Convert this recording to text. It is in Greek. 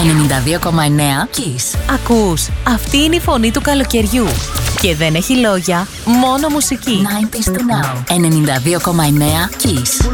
92,9 Kiss. Ακούς, αυτή είναι η φωνή του καλοκαιριού. Και δεν έχει λόγια, μόνο μουσική. 90s to now. 92,9 Kiss.